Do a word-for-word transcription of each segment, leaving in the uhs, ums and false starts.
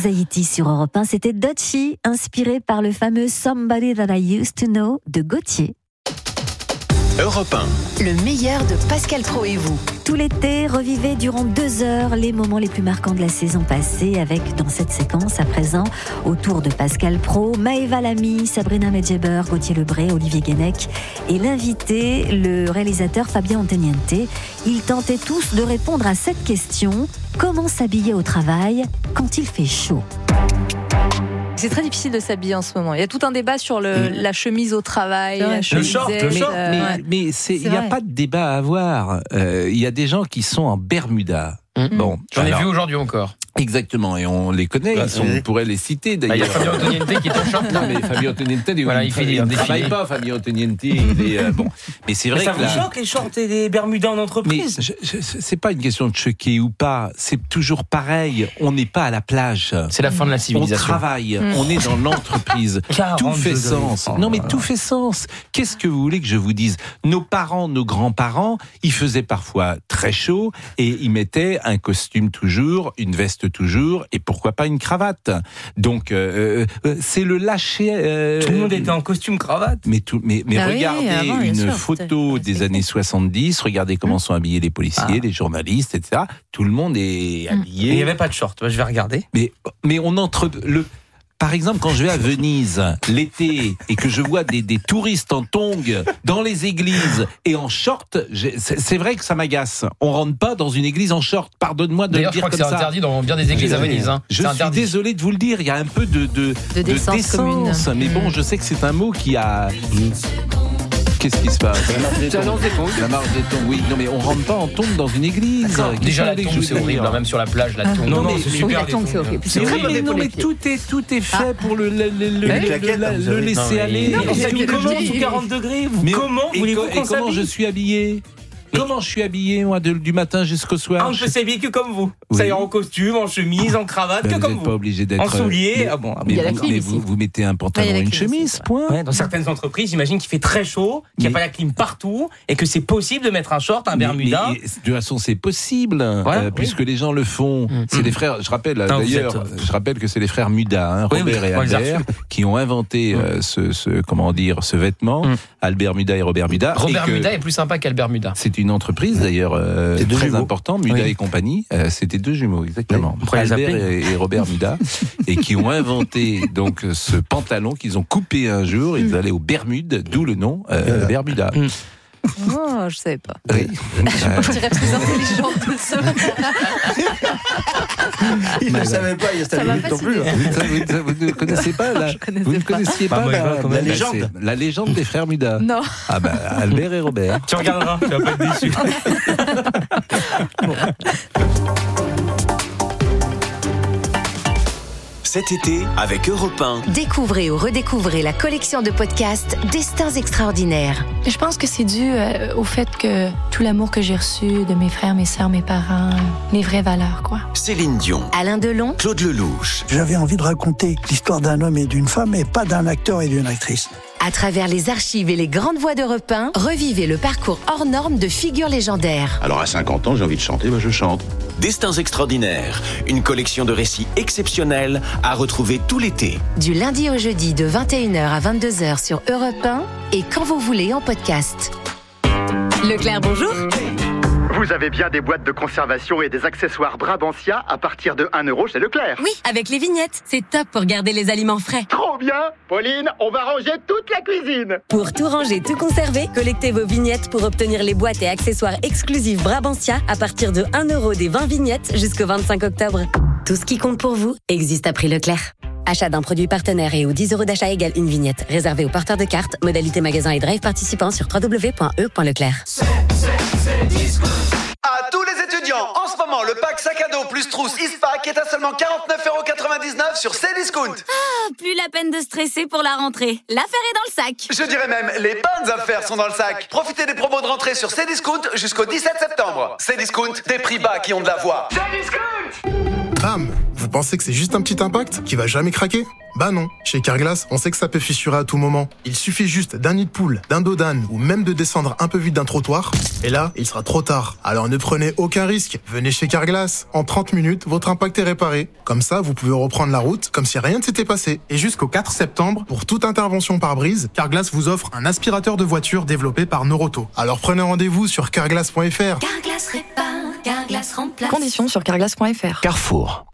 Anxiety sur Europe un. C'était Dutchy, inspiré par le fameux Somebody That I Used to Know de Gauthier. Europe un. Le meilleur de Pascal Praud et vous. Tout l'été, revivez durant deux heures les moments les plus marquants de la saison passée avec, dans cette séquence, à présent, autour de Pascal Praud, Maëva Lamy, Sabrina Medjeber, Gauthier Lebray, Olivier Guenec et l'invité, le réalisateur Fabien Antoniente. Ils tentaient tous de répondre à cette question: comment s'habiller au travail quand il fait chaud ? C'est très difficile de s'habiller en ce moment. Il y a tout un débat sur le, la chemise au travail, la le chemise. short, le short. Euh, Mais, ouais. mais c'est, il n'y a pas de débat à avoir. Euh, Il y a des gens qui sont en Bermuda. Mmh. Bon, J'en ai alors, vu aujourd'hui encore. Exactement, et on les connaît, Bah, ils sont, oui. on pourrait les citer Bah, il y a d'ailleurs. Fabien Antoniente qui est en short. Non mais Fabio Antoniente, il, Voilà, il, il fait il un ne défilé. travaille pas, Fabio Antoniente. Il est, euh, bon. Mais c'est vrai Mais ça que vous là, choque les shorts et les bermudas en mais entreprise? je, je, c'est pas une question de choquer ou pas. C'est toujours pareil. On n'est pas à la plage. C'est la fin de la On civilisation. travaille. On est dans l'entreprise. Tout quarante fait degrés. sens. Oh Non mais là là. tout fait sens. Qu'est-ce que vous voulez que je vous dise ? Nos parents, nos grands-parents, ils faisaient parfois très chaud et ils mettaient un costume toujours, une veste toujours et pourquoi pas une cravate. Donc euh, euh, c'est le lâcher. euh, Tout le monde était en costume cravate. Mais, tout, mais, mais Ah oui, regardez avant, bien une sûr, photo c'était- des années soixante-dix, regardez comment sont habillés les policiers, Ah. les journalistes, et cetera. Tout le monde est Et habillé. il n'y avait pas de short. Je vais regarder. Mais, mais on entre le. Par exemple, quand je vais à Venise l'été et que je vois des, des touristes en tongs dans les églises et en short, j'ai- c'est, c'est vrai que ça m'agace. On rentre pas dans une église en short. Pardonne-moi de D'ailleurs, le je dire crois que comme c'est ça. interdit dans bien des églises à Venise. Hein. Je C'est suis interdit. désolé de vous le dire. Il y a un peu de de, De décence commune. Mais bon, je sais que c'est un mot qui a. Qu'est-ce qui se passe ? La marge des tongs. La marge des tongs, oui. Non, mais on rentre pas en tongs dans une église. Qu'est-ce Déjà, que la vous voulez que tombe, je c'est vous horrible. dise hein, Même sur la plage, la tombe. Non, non, mais- c'est mais- super. la tombe, les c'est tongs. horrible. Mais C'est oui, horrible mais pour non, les mais pieds. tout est, tout est fait pour le, le, le, le, Les le- claquettes, la- vous le avez- laisser Non, mais- aller. Non, mais Et ça tout- dit comment je dis- sous quarante degrés vous, Mais- Comment et voulez-vous co- qu'on et comment je s'habille? suis habillé ? Comment je suis habillé, moi, de- du matin jusqu'au soir Ah, on ne peut s'habiller que comme vous. Oui. Ça y est, en costume, en chemise, en cravate, Ben, que vous comme n'êtes vous. pas obligé d'être. En souliers. mais- Ah bon, ah bon. mais Il y a la vous, clim mais ici. vous, vous mettez un pantalon Ah, il y a et la une clim ici, chemise, c'est point. Ouais, dans certaines entreprises, j'imagine qu'il fait très chaud, qu'il n'y a Mais- pas la clim partout et que c'est possible de mettre un short, un Mais- bermuda. mais, de toute façon, c'est possible, euh, oui. puisque les gens le font. Mm. C'est les frères. Je rappelle Non, vous d'ailleurs, êtes, euh, je rappelle que c'est les frères Muda, hein, Oui, Robert oui, et on les a Albert, reçus. qui ont inventé euh, ce, ce, comment dire, ce vêtement. Mm. Albert Muda et Robert Muda. Robert et que Muda est plus sympa qu'Albert Muda. C'est une entreprise d'ailleurs euh, C'est deux très jumeaux. importante, Muda Oui. et compagnie. Euh, C'était deux jumeaux, exactement. Oui, on pourrait les Albert appeler. et, et Robert Muda, et qui ont inventé donc ce pantalon qu'ils ont coupé un jour. Ils allaient aux Bermudes, d'où le nom euh, Bermuda. Mm. Oh, je savais pas. Oui. Je dirais plus intelligente que ça. Il ne savait pas, il y a Ça cette m'a minute non plus. fasciné. hein. Ça, vous, ça, vous ne connaissez pas la, Je connaissais vous ne pas. connaissiez Bah, pas moi, la, quand même. la- La légende. c'est la légende des frères Muda. Non. Ah bah Albert et Robert. Tu regarderas, tu vas pas être déçu. Cet été, avec Europe un. Découvrez ou redécouvrez la collection de podcasts Destins extraordinaires. Je pense que c'est dû euh, au fait que tout l'amour que j'ai reçu de mes frères, mes sœurs, mes parents, les vraies valeurs, quoi. Céline Dion, Alain Delon, Claude Lelouch, J'avais envie de raconter l'histoire d'un homme et d'une femme et pas d'un acteur et d'une actrice. à travers les archives et les grandes voix d'Europe un, revivez le parcours hors norme de figures légendaires. Alors à cinquante ans, j'ai envie de chanter, bah je chante. Destins extraordinaires, une collection de récits exceptionnels à retrouver tout l'été. Du lundi au jeudi de vingt et une heures à vingt-deux heures sur Europe un et quand vous voulez en podcast. Leclerc, bonjour. Vous avez bien des boîtes de conservation et des accessoires Brabantia à partir de un euro chez Leclerc. Oui, avec les vignettes. C'est top pour garder les aliments frais. Trop bien. Pauline, on va ranger toute la cuisine. Pour tout ranger, tout conserver, collectez vos vignettes pour obtenir les boîtes et accessoires exclusifs Brabantia à partir de un euro des vingt vignettes jusqu'au vingt-cinq octobre. Tout ce qui compte pour vous existe à prix Leclerc. Achat d'un produit partenaire et ou dix euros d'achat égale une vignette. Réservé aux porteurs de cartes, modalité magasin et drive participants sur w w w point e point leclerc. À tous les étudiants, en ce moment, le pack sac à dos plus trousse Eastpak est à seulement quarante-neuf euros quatre-vingt-dix-neuf sur Cdiscount. Ah, plus la peine de stresser pour la rentrée. L'affaire est dans le sac. Je dirais même, les bonnes affaires sont dans le sac. Profitez des promos de rentrée sur Cdiscount jusqu'au dix-sept septembre. Cdiscount, des prix bas qui ont de la voix. Cdiscount! bam! Vous pensez que c'est juste un petit impact qui va jamais craquer? Bah non, chez Carglass, on sait que ça peut fissurer à tout moment. Il suffit juste d'un nid de poule, d'un dos d'âne ou même de descendre un peu vite d'un trottoir, et là, il sera trop tard. Alors ne prenez aucun risque, venez chez Carglass. En trente minutes, votre impact est réparé. Comme ça, vous pouvez reprendre la route comme si rien ne s'était passé. Et jusqu'au quatre septembre, pour toute intervention par brise, Carglass vous offre un aspirateur de voiture développé par Noroto. Alors prenez rendez-vous sur carglass point f r. Carglass répare, Carglass remplace. Conditions sur carglass point f r. Carrefour.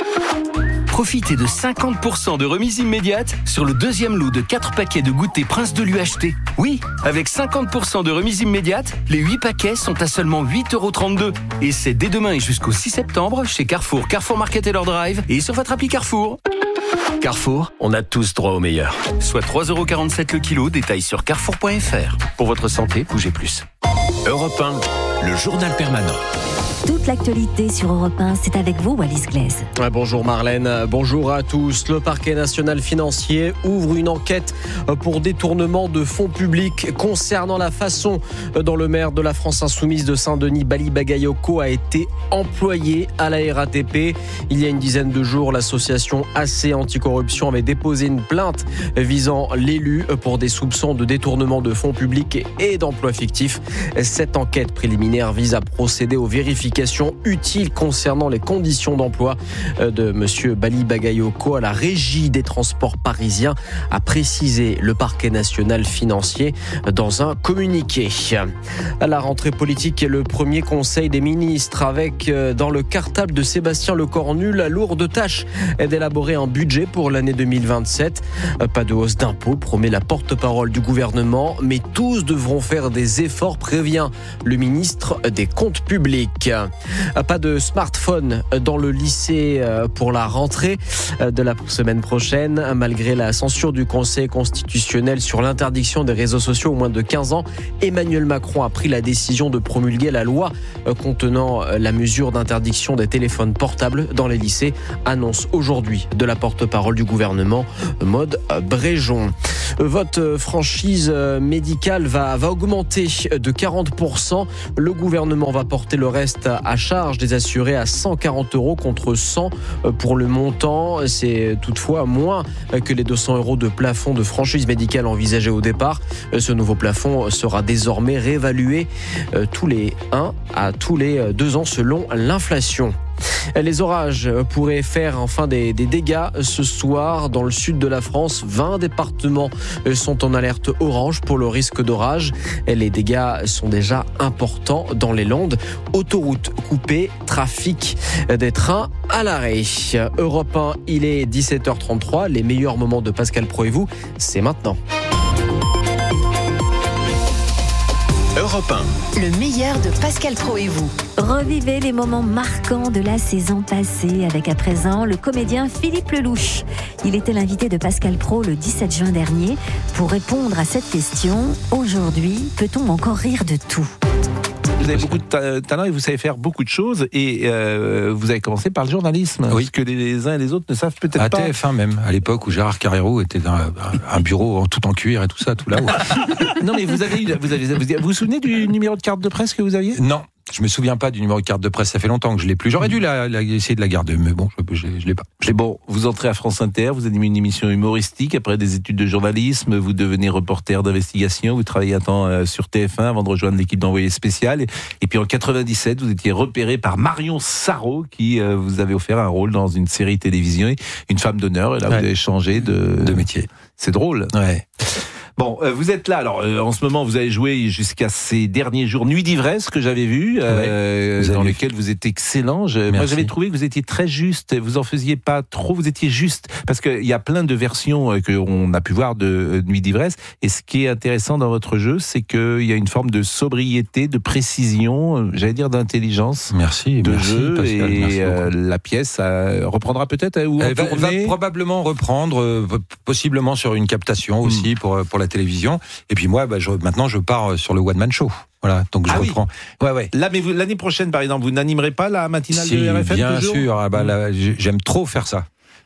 Profitez de cinquante pour cent de remise immédiate sur le deuxième lot de quatre paquets de goûter Prince de l'U H T. Oui, avec cinquante pour cent de remise immédiate, les huit paquets sont à seulement huit euros trente-deux. Et c'est dès demain et jusqu'au six septembre chez Carrefour, Carrefour Market et leur drive et sur votre appli Carrefour. Carrefour, on a tous droit au meilleur. Soit trois euros quarante-sept le kilo, détail sur carrefour point f r. Pour votre santé, bougez plus. Europe un, le journal permanent. Toute l'actualité sur Europe un, c'est avec vous, Wallis Glaise. Bonjour Marlène, bonjour à tous. Le parquet national financier ouvre une enquête pour détournement de fonds publics concernant la façon dont le maire de la France Insoumise de Saint-Denis, Bali Bagayoko, a été employé à la R A T P. Il y a une dizaine de jours, l'association A C Anticorruption avait déposé une plainte visant l'élu pour des soupçons de détournement de fonds publics et d'emploi fictif. Cette enquête préliminaire vise à procéder aux vérifications utiles concernant les conditions d'emploi de M. Bali Bagayoko à la régie des transports parisiens, a précisé le parquet national financier dans un communiqué. À la rentrée politique et le premier conseil des ministres avec dans le cartable de Sébastien Lecornu la lourde tâche d'élaborer un budget pour l'année deux mille vingt-sept. Pas de hausse d'impôts, promet la porte-parole du gouvernement, mais tous devront faire des efforts, prévient le ministre des Comptes publics. Pas de smartphone dans le lycée pour la rentrée de la semaine prochaine. Malgré la censure du Conseil constitutionnel sur l'interdiction des réseaux sociaux aux moins de quinze ans, Emmanuel Macron a pris la décision de promulguer la loi contenant la mesure d'interdiction des téléphones portables dans les lycées, annonce aujourd'hui de la porte-parole du gouvernement, Maude Bréjon. Votre franchise médicale va, va augmenter de quarante pour cent. Le gouvernement va porter le reste à charge des assurés à cent quarante euros contre cent pour le montant. C'est toutefois moins que les deux cents euros de plafond de franchise médicale envisagé au départ. Ce nouveau plafond sera désormais réévalué tous les un à tous les deux ans selon l'inflation. Les orages pourraient faire enfin des, des dégâts ce soir dans le sud de la France. vingt départements sont en alerte orange pour le risque d'orage. Les dégâts sont déjà importants dans les Landes. Autoroutes coupées, trafic des trains à l'arrêt. Europe un, il est dix-sept heures trente-trois. Les meilleurs moments de Pascal Praud et vous, c'est maintenant. Europe un. Le meilleur de Pascal Praud et vous. Revivez les moments marquants de la saison passée avec à présent le comédien Philippe Lelouch. Il était l'invité de Pascal Praud le dix-sept juin dernier. Pour répondre à cette question, aujourd'hui, peut-on encore rire de tout ? Vous avez beaucoup de ta- talent et vous savez faire beaucoup de choses et euh, vous avez commencé par le journalisme. Oui. Ce que les uns et les autres ne savent peut-être à pas. T F un même, à l'époque où Gérard Carrero était dans un, un bureau en tout en cuir et tout ça, tout là-haut. Non mais vous avez, eu, vous avez, vous vous souvenez du numéro de carte de presse que vous aviez ? Non. Je me souviens pas du numéro de carte de presse, ça fait longtemps que je l'ai plus. J'aurais dû la, la, essayer de la garder, mais bon, je, je, je l'ai pas. Je l'ai bon, vous entrez à France Inter, vous animez une émission humoristique, après des études de journalisme, vous devenez reporter d'investigation, vous travaillez à temps sur T F un avant de rejoindre l'équipe d'envoyé spécial. Et, et puis en quatre-vingt-dix-sept, vous étiez repéré par Marion Sarraud, qui euh, vous avait offert un rôle dans une série télévision, une femme d'honneur, et là ouais. Vous avez changé de, de métier. C'est drôle. Ouais. Bon, euh, vous êtes là. Alors, euh, en ce moment, vous avez joué jusqu'à ces derniers jours Nuit d'ivresse que j'avais vu, euh, ouais, dans lesquels vous êtes excellent. Je, moi, j'avais trouvé que vous étiez très juste. Vous en faisiez pas trop. Vous étiez juste parce qu'il y a plein de versions euh, qu'on a pu voir de euh, Nuit d'ivresse. Et ce qui est intéressant dans votre jeu, c'est qu'il y a une forme de sobriété, de précision, euh, j'allais dire d'intelligence. Merci. De merci, jeu Pascal, et merci euh, la pièce euh, reprendra peut-être ou elle va, elle va probablement reprendre, euh, possiblement sur une captation aussi mmh. pour pour la télévision. Et puis moi, bah, je, maintenant, je pars sur le one man show. Voilà, donc je ah reprends. Oui. Ouais, ouais. Là, mais vous, l'année prochaine, par exemple, vous n'animerez pas la matinale si, de R F M bien toujours ? sûr. Ah bah, là, j'aime trop faire ça.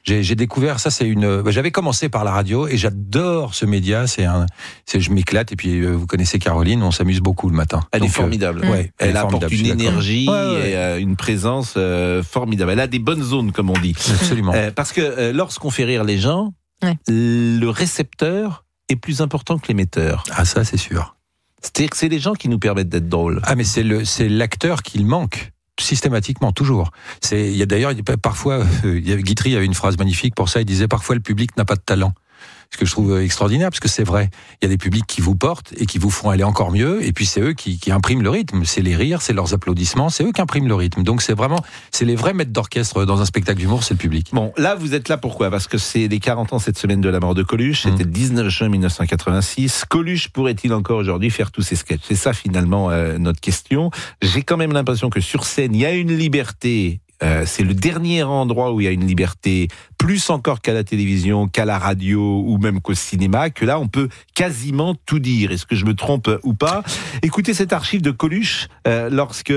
J'ai, j'ai découvert ça, c'est une. Bah, j'avais commencé par la radio et j'adore ce média. C'est un, c'est je m'éclate et puis euh, vous connaissez Caroline, on s'amuse beaucoup le matin. Elle Donc, est formidable. Euh, ouais, elle, elle est apporte formidable, une je suis d'accord. énergie Ouais, ouais. et euh, une présence euh, formidable. Elle a des bonnes zones, comme on dit. Absolument. Euh, parce que euh, lorsqu'on fait rire les gens, Ouais. le récepteur est plus important que l'émetteur. Ah ça c'est sûr. C'est-à-dire que c'est les gens qui nous permettent d'être drôles. Ah mais c'est le, c'est l'acteur qui le manque. Systématiquement, toujours. C'est, il y a d'ailleurs, il y a parfois, euh, il y a, Guitry avait une phrase magnifique pour ça. Il disait parfois le public n'a pas de talent. Ce que je trouve extraordinaire, parce que c'est vrai. Il y a des publics qui vous portent et qui vous font aller encore mieux. Et puis c'est eux qui, qui impriment le rythme. C'est les rires, c'est leurs applaudissements, c'est eux qui impriment le rythme. Donc c'est vraiment, c'est les vrais maîtres d'orchestre dans un spectacle d'humour, c'est le public. Bon, là vous êtes là pourquoi ? Parce que c'est les quarante ans cette semaine de la mort de Coluche. C'était le dix-neuf juin mille neuf cent quatre-vingt-six. Coluche pourrait-il encore aujourd'hui faire tous ses sketchs ? C'est ça finalement euh, notre question. J'ai quand même l'impression que sur scène, il y a une liberté. Euh, c'est le dernier endroit où il y a une liberté, plus encore qu'à la télévision, qu'à la radio ou même qu'au cinéma, que là on peut quasiment tout dire. Est-ce que je me trompe ou pas ? Écoutez cette archive de Coluche euh, lorsque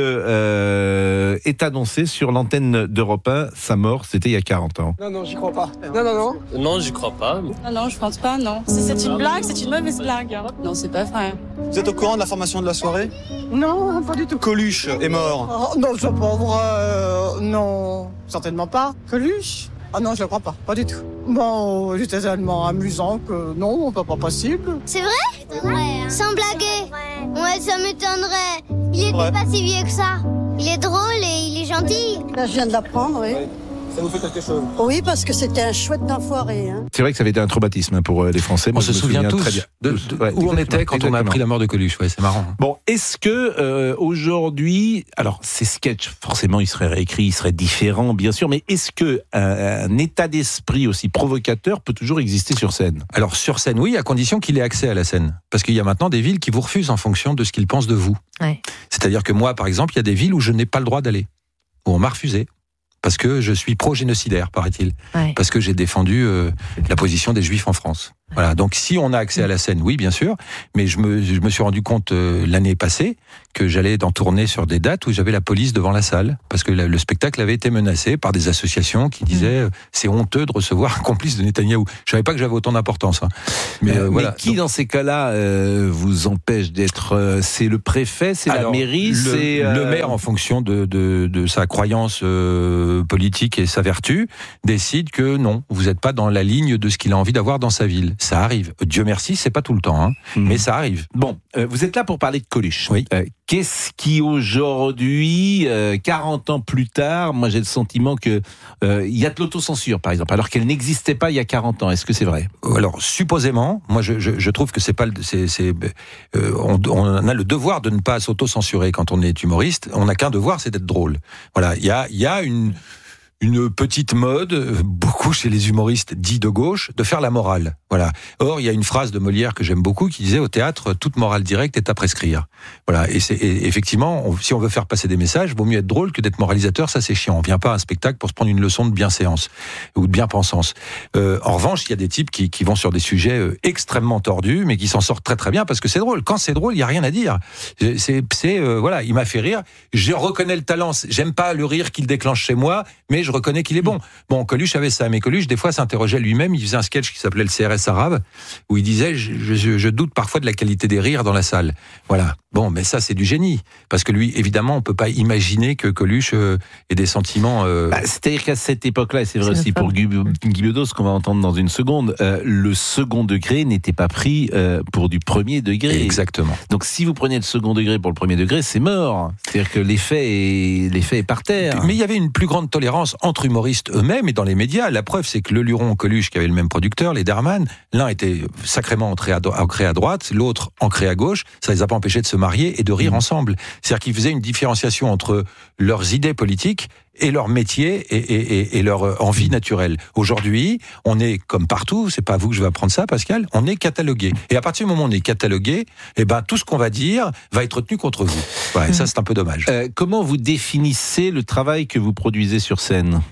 euh, est annoncé sur l'antenne d'Europe un sa mort, c'était il y a quarante ans. Non, non, j'y crois pas. Non, non, non. Non, j'y crois pas. Non, non, je pense pas, non. Si c'est une blague, c'est une mauvaise blague. Non, c'est pas vrai. Vous êtes au courant de la formation de la soirée ? Non, pas du tout. Coluche est mort. Oh, non, c'est pas vrai. Euh, non, certainement pas. Coluche ? Ah non, je le crois pas, pas du tout. Bon, il était tellement amusant que non, pas, pas possible. C'est vrai ? Ouais. Sans blaguer. Ouais, ça m'étonnerait. Il était Ouais. pas si vieux que ça. Il est drôle et il est gentil. Là, je viens de l'apprendre, oui. Ça vous fait quelque chose ? Oui, parce que c'était un chouette d'enfoiré. Hein. C'est vrai que ça avait été un traumatisme hein, pour euh, les Français. On Moi, se je me souvient souviens tous très bien. de, de- Ouais, où on exactement, était quand on a exactement. appris la mort de Coluche. Ouais, c'est marrant. Bon, est-ce que euh, aujourd'hui, alors ces sketchs, forcément, ils seraient réécrits, ils seraient différents, bien sûr, mais est-ce que un, un état d'esprit aussi provocateur peut toujours exister sur scène ? Alors sur scène, oui, à condition qu'il ait accès à la scène. Parce qu'il y a maintenant des villes qui vous refusent en fonction de ce qu'ils pensent de vous. Ouais. C'est-à-dire que moi, par exemple, il y a des villes où je n'ai pas le droit d'aller, où on m'a refusé. Parce que je suis pro-génocidaire, paraît-il. Ouais. Parce que j'ai défendu euh, la position des Juifs en France. Voilà. Donc, si on a accès à la scène, oui, bien sûr. Mais je me, je me suis rendu compte euh, l'année passée que j'allais en tourner sur des dates où j'avais la police devant la salle. Parce que la, le spectacle avait été menacé par des associations qui disaient euh, c'est honteux de recevoir un complice de Netanyahou. Je savais pas que j'avais autant d'importance. Hein. Mais, euh, mais voilà. qui, dans ces cas-là, euh, vous empêche d'être... euh, c'est le préfet, c'est Alors, la mairie, le, c'est... euh, le maire, en fonction de, de, de sa croyance euh, politique et sa vertu, décide que non, vous n'êtes pas dans la ligne de ce qu'il a envie d'avoir dans sa ville. Ça arrive. Dieu merci, c'est pas tout le temps, hein, mmh. mais ça arrive. Bon, euh, vous êtes là pour parler de Coluche. Oui. Euh, qu'est-ce qui aujourd'hui, euh, quarante ans plus tard, moi j'ai le sentiment que euh, il y a de l'autocensure, par exemple, alors qu'elle n'existait pas il y a quarante ans. Est-ce que c'est vrai ? Alors supposément, moi je, je, je trouve que c'est pas, le- c'est, c'est, euh, on, on a le devoir de ne pas s'auto-censurer quand on est humoriste. On n'a qu'un devoir, c'est d'être drôle. Voilà, il y a, il y a une une petite mode, beaucoup chez les humoristes dits de gauche, de faire la morale. Voilà. Or, il y a une phrase de Molière que j'aime beaucoup qui disait au théâtre, toute morale directe est à prescrire. Voilà. Et c'est et effectivement, on, si on veut faire passer des messages, vaut mieux être drôle que d'être moralisateur. Ça, c'est chiant. On vient pas à un spectacle pour se prendre une leçon de bienséance ou de bien-pensance. Euh, en revanche, il y a des types qui, qui vont sur des sujets euh, extrêmement tordus, mais qui s'en sortent très très bien parce que c'est drôle. Quand c'est drôle, il y a rien à dire. C'est, c'est euh, voilà, il m'a fait rire. Je reconnais le talent. J'aime pas le rire qu'il déclenche chez moi, mais je reconnais qu'il est bon. Bon, Coluche avait ça, mais Coluche, des fois, s'interrogeait lui-même. Il faisait un sketch qui s'appelait le C R S arabe, où il disait je, je, je doute parfois de la qualité des rires dans la salle. Voilà. Bon, mais ça, c'est du génie. Parce que lui, évidemment, on peut pas imaginer que Coluche euh, ait des sentiments... Euh... Bah, c'est-à-dire qu'à cette époque-là, et c'est vrai c'est aussi pour Guy, Guy Bedos, qu'on va entendre dans une seconde, euh, le second degré n'était pas pris euh, pour du premier degré. Exactement. Donc, si vous prenez le second degré pour le premier degré, c'est mort. C'est-à-dire que l'effet est, l'effet est par terre. Mais il y avait une plus grande tolérance entre humoristes eux-mêmes et dans les médias. La preuve, c'est que le Luron, Coluche, qui avait le même producteur, les Derman, l'un était sacrément ancré à, do- ancré à droite, l'autre ancré à gauche. Ça les a pas empêchés de se marier et de rire mmh. ensemble. C'est-à-dire qu'ils faisaient une différenciation entre leurs idées politiques et leur métier et, et, et, et leur envie naturelle. Aujourd'hui, on est comme partout, c'est pas à vous que je vais apprendre ça, Pascal, on est catalogué. Et à partir du moment où on est catalogué, eh ben, tout ce qu'on va dire va être tenu contre vous. Ouais, mmh. Ça, c'est un peu dommage. Euh, comment vous définissez le travail que vous produisez sur scène ?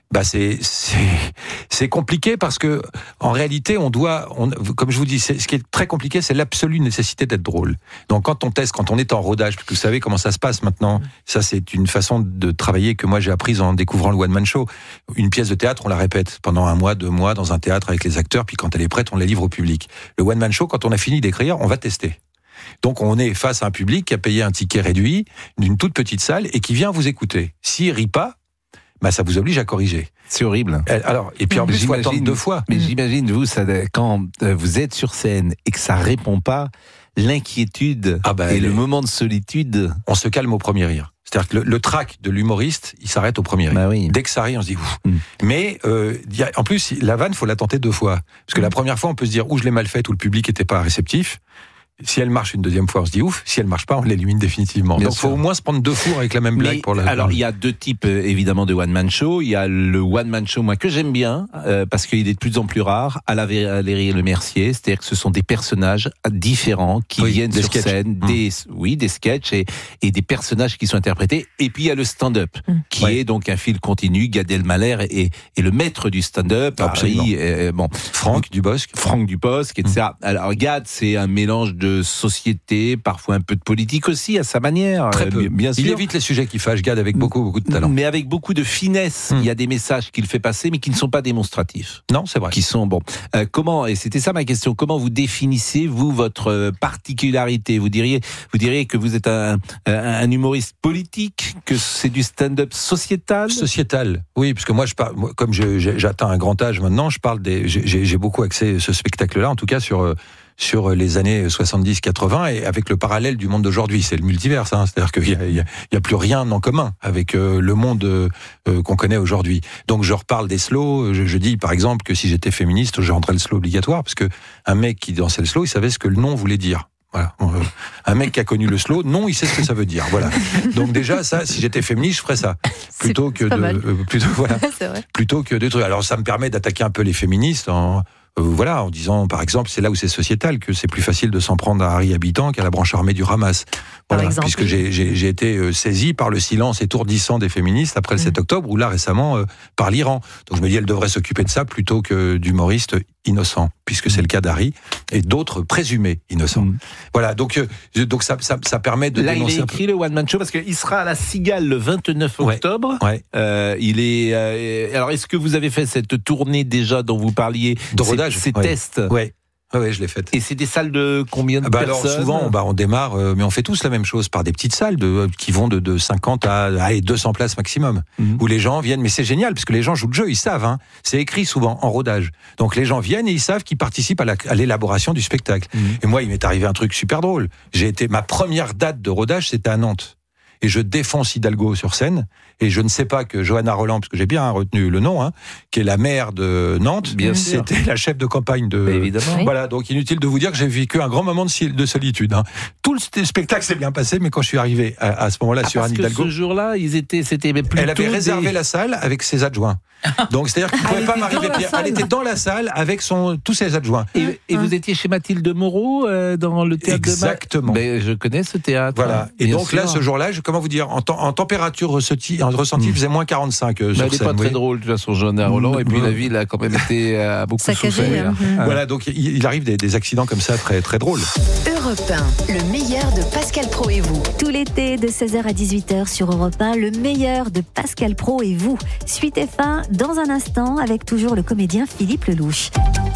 Bah c'est c'est c'est compliqué parce que en réalité on doit on, comme je vous dis c'est, ce qui est très compliqué c'est l'absolue nécessité d'être drôle. Donc quand on teste quand on est en rodage parce que vous savez comment ça se passe maintenant, ça c'est une façon de travailler que moi j'ai apprise en découvrant le one man show. Une pièce de théâtre on la répète pendant un mois deux mois dans un théâtre avec les acteurs puis quand elle est prête on la livre au public. Le one man show quand on a fini d'écrire on va tester. Donc on est face à un public qui a payé un ticket réduit d'une toute petite salle et qui vient vous écouter. S'il rit pas, bah ça vous oblige à corriger. C'est horrible. Alors et puis en plus il faut attendre deux fois. Mais j'imagine vous ça, quand vous êtes sur scène et que ça répond pas, l'inquiétude ah bah, et le moment de solitude. On se calme au premier rire. C'est-à-dire que le, le trac de l'humoriste, il s'arrête au premier rire. Bah oui. Dès que ça rit, on se dit ouf. Mm. Mais euh, y a, en plus la vanne, faut la tenter deux fois parce que mm. la première fois on peut se dire ou je l'ai mal faite ou le public était pas réceptif. Si elle marche une deuxième fois, on se dit ouf. Si elle marche pas, on l'élimine définitivement. Bien Donc, il faut au moins se prendre deux fours avec la même blague Mais, pour la. Alors, il y a deux types euh, évidemment de one man show. Il y a le one man show, moi que j'aime bien euh, parce qu'il est de plus en plus rare. À la Valérie Le Mercier, c'est-à-dire que ce sont des personnages différents qui oui, viennent sur sketchs. scène, mmh. des oui, des sketchs et, et des personnages qui sont interprétés. Et puis il y a le stand-up, mmh. qui ouais. est donc un fil continu. Gad Elmaleh est, est le maître du stand-up. Absolument. Paris, euh, bon, Franck Dubosc. Franck Dubosc, et cetera. Mmh. Alors Gad, c'est un mélange de de société, parfois un peu de politique aussi, à sa manière. Très peu. Bien sûr. Il évite les sujets qui fâchent, Gad, avec beaucoup, beaucoup de talent. Mais avec beaucoup de finesse. Hum. Il y a des messages qu'il fait passer, mais qui ne sont pas démonstratifs. Non, c'est vrai. Qui sont, bon. Euh, comment, et c'était ça ma question, comment vous définissez, vous, votre particularité? Vous diriez, vous diriez que vous êtes un, un, un humoriste politique, que c'est du stand-up sociétal? Sociétal, oui, parce que moi, je parle, moi, comme je, j'atteins un grand âge maintenant, je parle des, j'ai, j'ai beaucoup axé ce spectacle-là, en tout cas sur, sur les années soixante-dix quatre-vingts et avec le parallèle du monde d'aujourd'hui. C'est le multiverse, hein, c'est-à-dire qu'il y a, il y a, il y a plus rien en commun avec euh, le monde euh, qu'on connaît aujourd'hui. Donc je reparle des slows, je, je dis par exemple que si j'étais féministe, je rentrais le slow obligatoire, parce que un mec qui dansait le slow, il savait ce que le nom voulait dire. Voilà. Un mec qui a connu le slow, non, il sait ce que ça veut dire. Voilà. Donc déjà, ça, si j'étais féministe, je ferais ça plutôt que de, euh, plutôt voilà, plutôt que de trucs. Alors ça me permet d'attaquer un peu les féministes en euh, voilà, en disant, par exemple, c'est là où c'est sociétal que c'est plus facile de s'en prendre à Harry Habitant qu'à la branche armée du Hamas. Voilà, exemple, puisque j'ai, j'ai, j'ai été euh, saisi par le silence étourdissant des féministes après le mmh. sept octobre, ou là récemment euh, par l'Iran. Donc je me dis, elle devrait s'occuper de ça plutôt que d'humoristes innocents, puisque c'est le cas d'Harry et d'autres présumés innocents. Mmh. Voilà, donc euh, donc ça, ça ça permet de là dénoncer. Il est écrit le one man show parce qu'il sera à la Cigale le vingt-neuf octobre. Ouais. ouais. Euh, il est. Euh, alors est-ce que vous avez fait cette tournée déjà dont vous parliez, de rodage, ces, ces ouais. tests? Ouais. Oui, ouais, je l'ai faite. Et c'est des salles de combien de bah personnes? Alors souvent, on, bah, on démarre, euh, mais on fait tous la même chose par des petites salles de, qui vont de, de cinquante à allez, deux cents places maximum, mmh. où les gens viennent. Mais c'est génial parce que les gens jouent le jeu, ils savent. Hein, c'est écrit souvent en rodage. Donc les gens viennent et ils savent qu'ils participent à, la, à l'élaboration du spectacle. Mmh. Et moi, il m'est arrivé un truc super drôle. J'ai été ma première date de rodage, c'était à Nantes. Et je défonce Hidalgo sur scène, et je ne sais pas que Johanna Roland, parce que j'ai bien retenu le nom, hein, qui est la maire de Nantes, bien c'était sûr. La chef de campagne de... Mais évidemment. Oui. Voilà, donc inutile de vous dire que j'ai vécu un grand moment de, de solitude. Hein. Tout le spectacle s'est bien passé, mais quand je suis arrivé à, à ce moment-là ah, sur Anne Hidalgo... Parce que ce jour-là, ils étaient, c'était plutôt elle avait réservé des... la salle avec ses adjoints. Donc c'est-à-dire qu'il ne pouvait pas m'arriver pire. Elle était dans la salle avec son, tous ses adjoints. Et, et vous étiez chez Mathilde Moreau euh, dans le théâtre Exactement. de Exactement. Mais je connais ce théâtre. Voilà. Et donc sûr. Là, ce jour-là, je, comment vous dire, en, en température ressentie, en ressenti, il mmh. faisait moins quarante-cinq euh, sur elle n'est pas oui. très drôle de toute façon, Johanna Roland. Mmh. Et puis mmh. la ville a quand même été à beaucoup saccagé, souffert. Hein. Ah. Voilà, donc il, il arrive des, des accidents comme ça très très drôles. Europe un, le meilleur de Pascal Praud et vous. Tout l'été de seize heures à dix-huit heures sur Europe un, le meilleur de Pascal Praud et vous. Suite et fin dans un instant avec toujours le comédien Philippe Lelouch.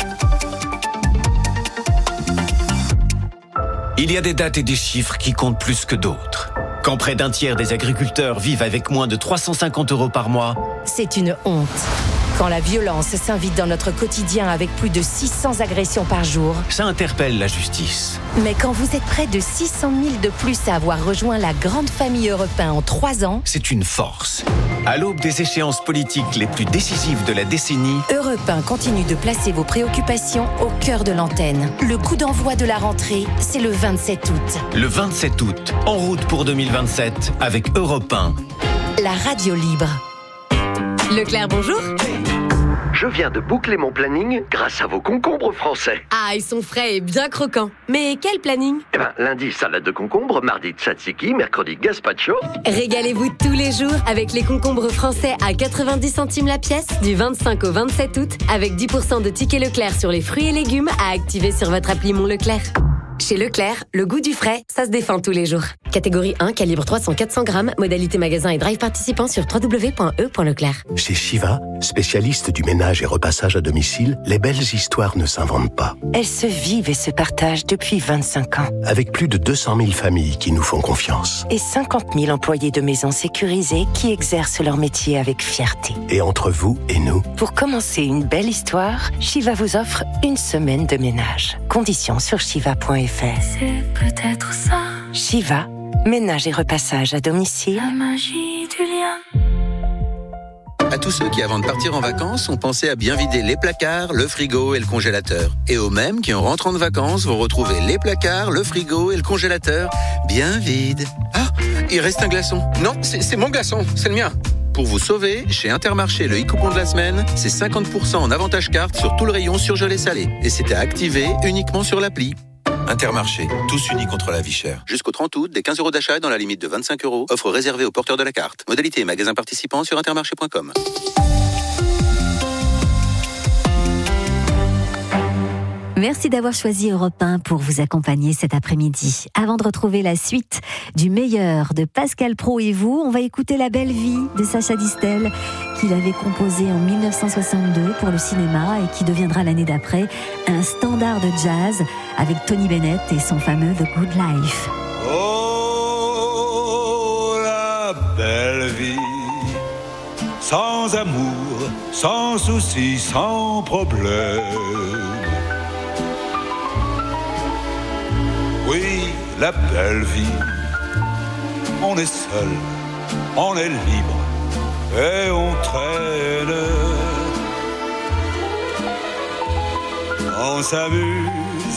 Il y a des dates et des chiffres qui comptent plus que d'autres. Quand près d'un tiers des agriculteurs vivent avec moins de trois cent cinquante euros par mois, c'est une honte. Quand la violence s'invite dans notre quotidien avec plus de six cents agressions par jour, ça interpelle la justice. Mais quand vous êtes près de six cent mille de plus à avoir rejoint la grande famille Europe un en trois ans, c'est une force. À l'aube des échéances politiques les plus décisives de la décennie, Europe un continue de placer vos préoccupations au cœur de l'antenne. Le coup d'envoi de la rentrée, c'est le vingt-sept août. Le vingt-sept août, en route pour deux mille vingt-sept avec Europe un. La radio libre. Leclerc, bonjour. Je viens de boucler mon planning grâce à vos concombres français. Ah, ils sont frais et bien croquants. Mais quel planning? Eh ben, lundi, salade de concombre, mardi, tzatziki, mercredi, gazpacho. Régalez-vous tous les jours avec les concombres français à quatre-vingt-dix centimes la pièce du vingt-cinq au vingt-sept août avec dix pour cent de tickets Leclerc sur les fruits et légumes à activer sur votre appli Mon Leclerc. Chez Leclerc, le goût du frais, ça se défend tous les jours. Catégorie un, calibre trois cents à quatre cents grammes, modalité magasin et drive participant sur w w w point e point leclerc. Chez Shiva, spécialiste du ménage et repassage à domicile, les belles histoires ne s'inventent pas. Elles se vivent et se partagent depuis vingt-cinq ans. Avec plus de deux cent mille familles qui nous font confiance. Et cinquante mille employés de maisons sécurisées qui exercent leur métier avec fierté. Et entre vous et nous, pour commencer une belle histoire, Shiva vous offre une semaine de ménage. Conditions sur shiva point f r. C'est peut-être ça. Shiva, ménage et repassage à domicile. La magie du lien. À tous ceux qui, avant de partir en vacances, ont pensé à bien vider les placards, le frigo et le congélateur. Et aux mêmes qui, en rentrant de vacances, vont retrouver les placards, le frigo et le congélateur bien vides. Ah, il reste un glaçon. Non, c'est, c'est mon glaçon, c'est le mien. Pour vous sauver, chez Intermarché, le e-coupon de la semaine, c'est cinquante pour cent en avantage carte sur tout le rayon surgelé salé. Et c'est à activer uniquement sur l'appli. Intermarché, tous unis contre la vie chère. Jusqu'au trente août, des quinze euros d'achat dans la limite de vingt-cinq euros. Offre réservée aux porteurs de la carte. Modalité et magasin participants sur intermarché point com. Merci d'avoir choisi Europe un pour vous accompagner cet après-midi. Avant de retrouver la suite du meilleur de Pascal Praud et vous, on va écouter La Belle Vie de Sacha Distel, qu'il avait composé en mille neuf cent soixante-deux pour le cinéma et qui deviendra l'année d'après un standard de jazz avec Tony Bennett et son fameux The Good Life. Oh, la belle vie, sans amour, sans soucis, sans problème. Oui, la belle vie, on est seul, on est libre et on traîne. On s'amuse